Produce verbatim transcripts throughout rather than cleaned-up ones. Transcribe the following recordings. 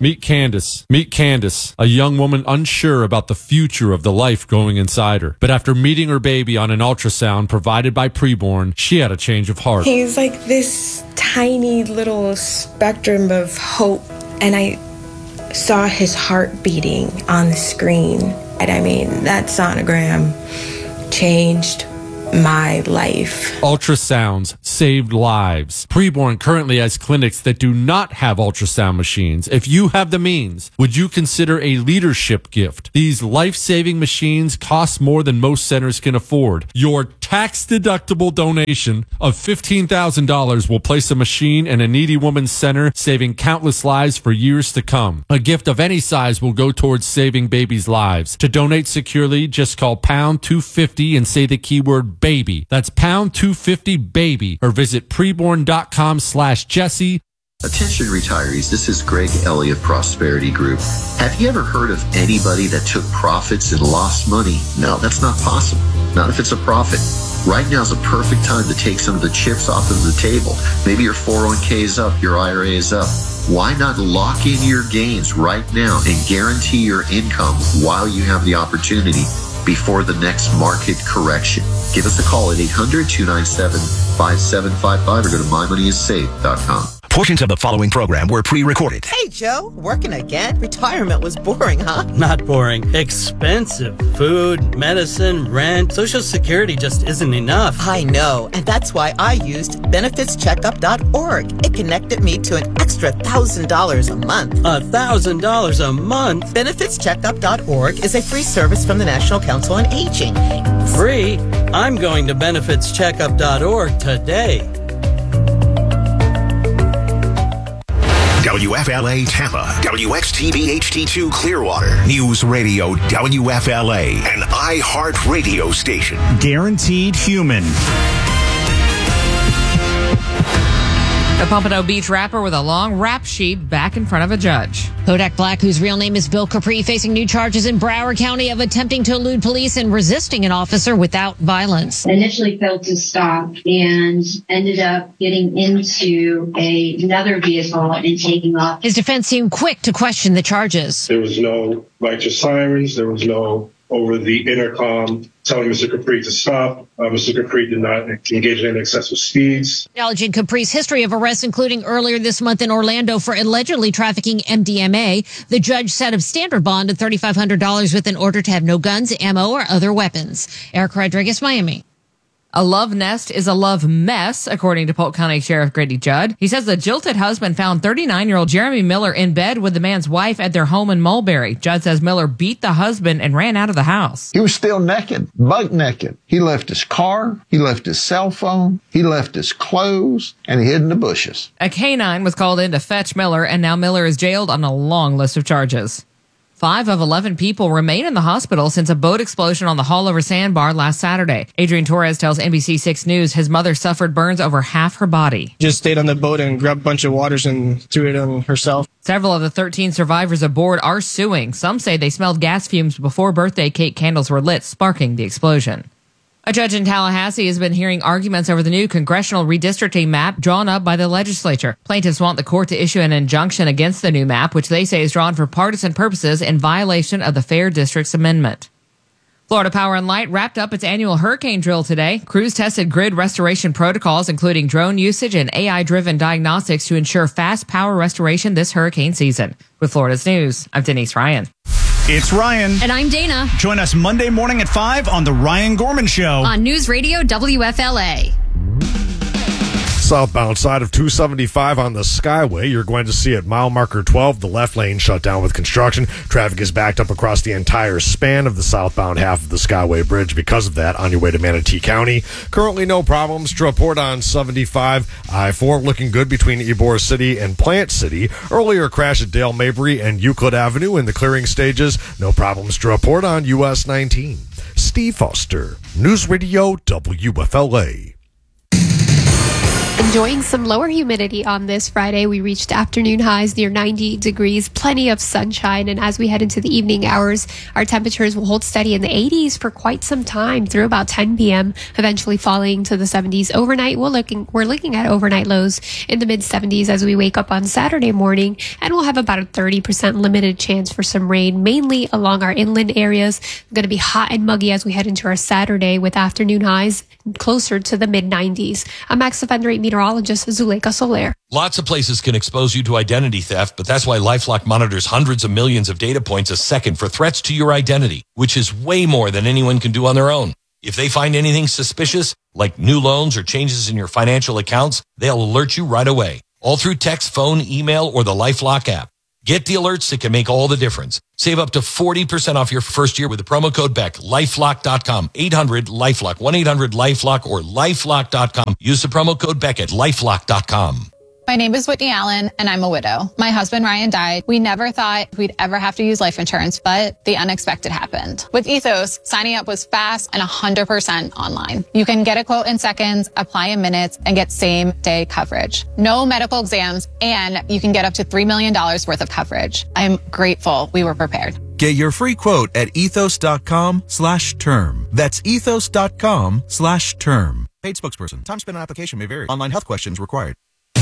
Meet Candace. Meet Candace, a young woman unsure about the future of the life going inside her. But after meeting her baby on an ultrasound provided by Preborn, she had a change of heart. He's like this tiny little spectrum of hope, and I saw his heart beating on the screen. And I mean, that sonogram changed my life. Ultrasounds saved lives. Preborn currently has clinics that do not have ultrasound machines. If you have the means, would you consider a leadership gift? These life-saving machines cost more than most centers can afford. Your tax-deductible donation of fifteen thousand dollars will place a machine in a needy woman's center, saving countless lives for years to come. A gift of any size will go towards saving babies' lives. To donate securely, just call pound two fifty and say the keyword baby. That's pound two fifty baby, or visit preborn.com slash Jesse. Attention retirees, this is Greg Elliott, Prosperity Group. Have you ever heard of anybody that took profits and lost money? No, that's not possible. Not if it's a profit. Right now is a perfect time to take some of the chips off of the table. Maybe your four oh one k is up, your I R A is up. Why not lock in your gains right now and guarantee your income while you have the opportunity before the next market correction? Give us a call at eight hundred, two nine seven, five seven five five or go to my money is safe dot com. Portions of the following program were pre-recorded. Hey, Joe, working again? Retirement was boring, huh? Not boring. Expensive. Food, medicine, rent. Social Security just isn't enough. I know, and that's why I used benefits checkup dot org. It connected me to an extra one thousand dollars a month. A one thousand dollars a month? benefits checkup dot org is a free service from the National Council on Aging. Free? I'm going to benefits checkup dot org today. W F L A Tampa, W X T B H D two Clearwater, News Radio W F L A, an iHeart radio station. Guaranteed human. A Pompano Beach rapper with a long rap sheet back in front of a judge. Kodak Black, whose real name is Bill Capri, facing new charges in Broward County of attempting to elude police and resisting an officer without violence. Initially failed to stop and ended up getting into a, another vehicle and taking off. His defense seemed quick to question the charges. There was no righteous sirens. There was no over the intercom telling Mister Capri to stop. Uh, Mister Capri did not engage in excessive speeds. Acknowledging Capri's history of arrests, including earlier this month in Orlando for allegedly trafficking M D M A, the judge set a standard bond of three thousand five hundred dollars with an order to have no guns, ammo, or other weapons. Eric Rodriguez, Miami. A love nest is a love mess, according to Polk County Sheriff Grady Judd. He says the jilted husband found thirty-nine-year-old Jeremy Miller in bed with the man's wife at their home in Mulberry. Judd says Miller beat the husband and ran out of the house. He was still naked, buck naked. He left his car, he left his cell phone, he left his clothes, and he hid in the bushes. A canine was called in to fetch Miller, and now Miller is jailed on a long list of charges. Five of eleven people remain in the hospital since a boat explosion on the Hall Over Sandbar last Saturday. Adrian Torres tells N B C six News his mother suffered burns over half her body. Just stayed on the boat and grabbed a bunch of waters and threw it on herself. Several of the thirteen survivors aboard are suing. Some say they smelled gas fumes before birthday cake candles were lit, sparking the explosion. A judge in Tallahassee has been hearing arguments over the new congressional redistricting map drawn up by the legislature. Plaintiffs want the court to issue an injunction against the new map, which they say is drawn for partisan purposes in violation of the Fair Districts Amendment. Florida Power and Light wrapped up its annual hurricane drill today. Crews tested grid restoration protocols, including drone usage and A I-driven diagnostics to ensure fast power restoration this hurricane season. With Florida's News, I'm Denise Ryan. It's Ryan. And I'm Dana. Join us Monday morning at five on The Ryan Gorman Show. On News Radio W F L A. Southbound side of two seventy-five on the Skyway, you're going to see at mile marker twelve, the left lane shut down with construction. Traffic is backed up across the entire span of the southbound half of the Skyway Bridge because of that on your way to Manatee County. Currently no problems to report on seventy-five. I four looking good between Ybor City and Plant City. Earlier crash at Dale Mabry and Euclid Avenue in the clearing stages. No problems to report on U S nineteen. Steve Foster, News Radio W F L A. Enjoying some lower humidity on this Friday. We reached afternoon highs near ninety degrees, plenty of sunshine. And as we head into the evening hours, our temperatures will hold steady in the eighties for quite some time through about ten p.m., eventually falling to the seventies overnight. We're looking, we're looking at overnight lows in the mid seventies as we wake up on Saturday morning, and we'll have about a thirty percent limited chance for some rain, mainly along our inland areas. It's going to be hot and muggy as we head into our Saturday with afternoon highs closer to the mid nineties. I'm Max Offender eight meteorologist Zuleika Soler. Lots of places can expose you to identity theft, but that's why LifeLock monitors hundreds of millions of data points a second for threats to your identity, which is way more than anyone can do on their own. If they find anything suspicious, like new loans or changes in your financial accounts, they'll alert you right away, all through text, phone, email, or the LifeLock app. Get the alerts that can make all the difference. Save up to forty percent off your first year with the promo code Beck. lifelock dot com. eight hundred LifeLock. one eight hundred LifeLock or lifelock dot com. Use the promo code Beck at lifelock dot com. My name is Whitney Allen, and I'm a widow. My husband, Ryan, died. We never thought we'd ever have to use life insurance, but the unexpected happened. With Ethos, signing up was fast and one hundred percent online. You can get a quote in seconds, apply in minutes, and get same-day coverage. No medical exams, and you can get up to three million dollars worth of coverage. I'm grateful we were prepared. Get your free quote at ethos.com slash term. That's ethos.com slash term. Paid spokesperson. Time spent on application may vary. Online health questions required.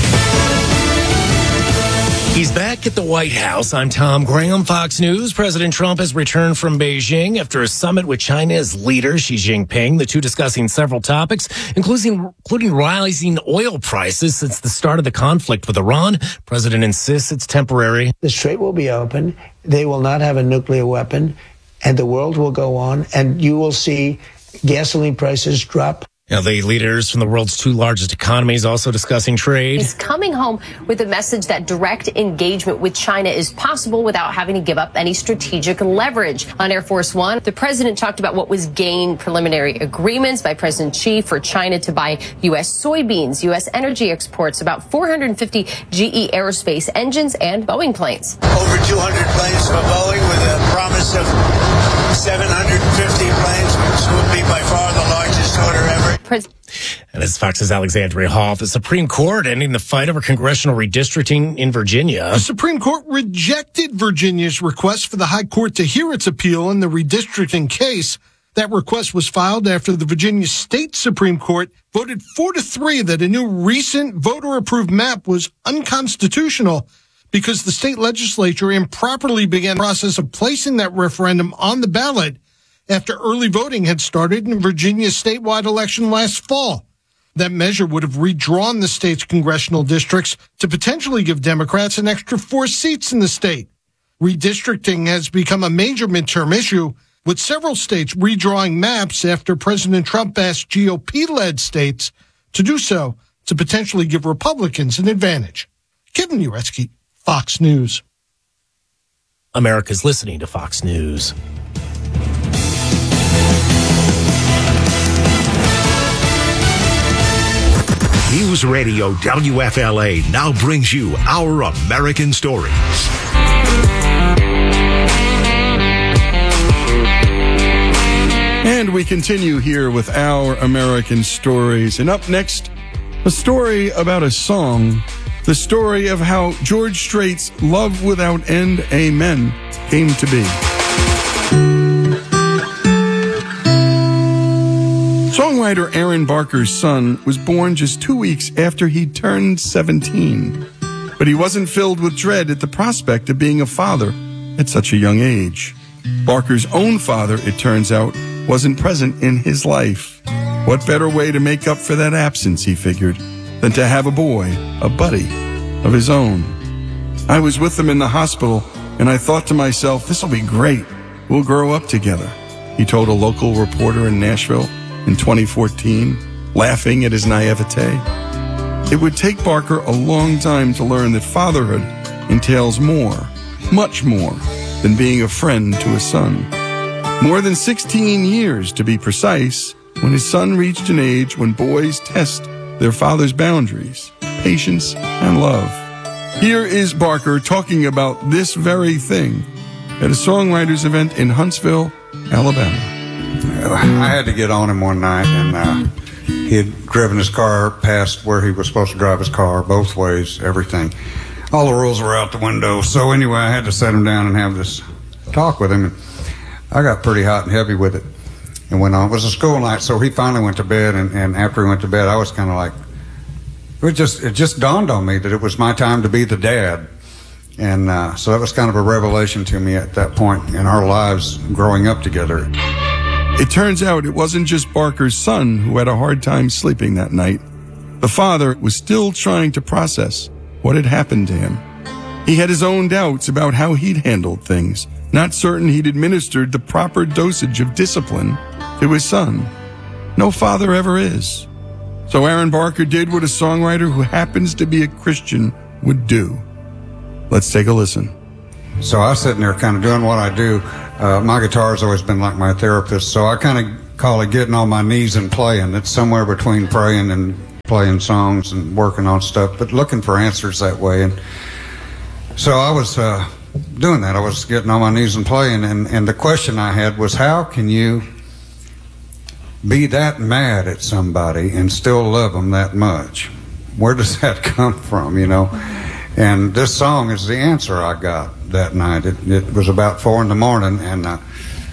He's back at the White House. I'm Tom Graham, Fox News. President Trump has returned from Beijing after a summit with China's leader, Xi Jinping, the two discussing several topics, including, including rising oil prices since the start of the conflict with Iran. President insists it's temporary. The strait will be open. They will not have a nuclear weapon, and the world will go on, and you will see gasoline prices drop. Now, the leaders from the world's two largest economies also discussing trade. He's coming home with a message that direct engagement with China is possible without having to give up any strategic leverage. On Air Force One, the president talked about what was gained preliminary agreements by President Xi for China to buy U S soybeans, U S energy exports, about four hundred fifty G E Aerospace engines and Boeing planes. Over two hundred planes for Boeing with a promise of seven hundred fifty planes, which will be by far the largest order ever. And as Fox's Alexandria Hall, the Supreme Court ending the fight over congressional redistricting in Virginia. The Supreme Court rejected Virginia's request for the High Court to hear its appeal in the redistricting case. That request was filed after the Virginia State Supreme Court voted four to three that a new recent voter-approved map was unconstitutional because the state legislature improperly began the process of placing that referendum on the ballot after early voting had started in Virginia's statewide election last fall. That measure would have redrawn the state's congressional districts to potentially give Democrats an extra four seats in the state. Redistricting has become a major midterm issue, with several states redrawing maps after President Trump asked G O P-led states to do so to potentially give Republicans an advantage. Kevin Uretsky, Fox News. America's listening to Fox News. News Radio W F L A now brings you Our American Stories. And we continue here with Our American Stories. And up next, a story about a song, the story of how George Strait's Love Without End, Amen came to be. Songwriter Aaron Barker's son was born just two weeks after he turned seventeen. But he wasn't filled with dread at the prospect of being a father at such a young age. Barker's own father, it turns out, wasn't present in his life. What better way to make up for that absence, he figured, than to have a boy, a buddy, of his own. I was with him in the hospital, and I thought to myself, this'll be great. We'll grow up together, he told a local reporter in Nashville in twenty fourteen, laughing at his naivete. It would take Barker a long time to learn that fatherhood entails more, much more, than being a friend to a son. More than sixteen years, to be precise, when his son reached an age when boys test their father's boundaries, patience, and love. Here is Barker talking about this very thing at a songwriters event in Huntsville, Alabama. I had to get on him one night, and uh, He had driven his car past where he was supposed to drive his car, both ways, everything. All the rules were out the window. So anyway, I had to set him down and have this talk with him. And I got pretty hot and heavy with it. And went on. It was a school night, so he finally went to bed. And, and after he went to bed, I was kind of like, it just it just dawned on me that it was my time to be the dad. And uh, so that was kind of a revelation to me at that point in our lives growing up together. It turns out it wasn't just Barker's son who had a hard time sleeping that night. The father was still trying to process what had happened to him. He had his own doubts about how he'd handled things, not certain he'd administered the proper dosage of discipline to his son. No father ever is. So Aaron Barker did what a songwriter who happens to be a Christian would do. Let's take a listen. So I was sitting there kind of doing what I do. Uh, my guitar has always been like my therapist, so I kind of call it getting on my knees and playing. It's somewhere between praying and playing songs and working on stuff, but looking for answers that way. And so I was uh, doing that. I was getting on my knees and playing, and, and the question I had was, how can you be that mad at somebody and still love them that much? Where does that come from, you know? And this song is the answer I got that night. It, it was about four in the morning, and uh,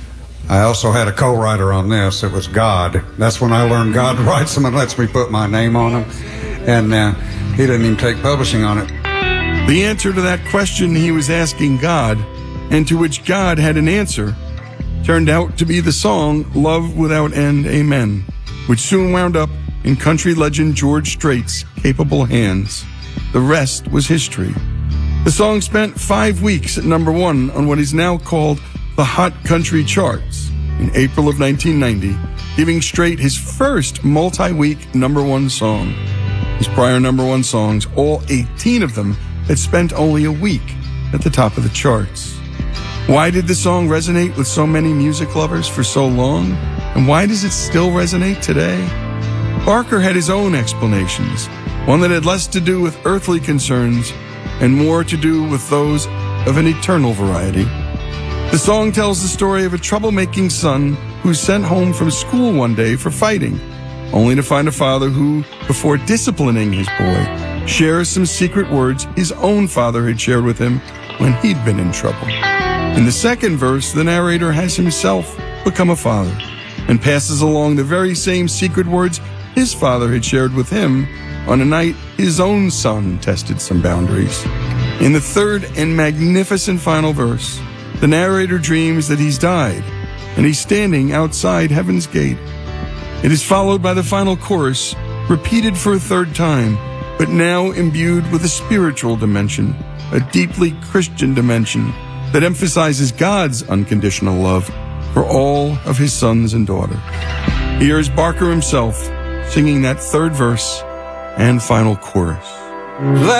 I also had a co-writer on this. It was God. That's when I learned God writes them and lets me put my name on them. And uh, he didn't even take publishing on it. The answer to that question he was asking God, and to which God had an answer, turned out to be the song Love Without End, Amen, which soon wound up in country legend George Strait's capable hands. The rest was history. The song spent five weeks at number one on what is now called the Hot Country Charts in April of nineteen ninety, giving Strait his first multi-week number one song. His prior number one songs, all eighteen of them, had spent only a week at the top of the charts. Why did the song resonate with so many music lovers for so long? And why does it still resonate today? Barker had his own explanations, one that had less to do with earthly concerns and more to do with those of an eternal variety. The song tells the story of a troublemaking son who's sent home from school one day for fighting, only to find a father who, before disciplining his boy, shares some secret words his own father had shared with him when he'd been in trouble. In the second verse, the narrator has himself become a father and passes along the very same secret words his father had shared with him on a night his own son tested some boundaries. In the third and magnificent final verse, the narrator dreams that he's died and he's standing outside heaven's gate. It is followed by the final chorus, repeated for a third time, but now imbued with a spiritual dimension, a deeply Christian dimension that emphasizes God's unconditional love for all of his sons and daughter. Here's Barker himself singing that third verse and final chorus.